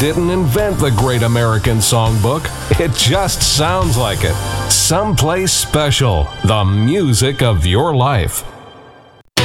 didn't invent the Great American Songbook. It just sounds like it. Someplace Special, the music of your life.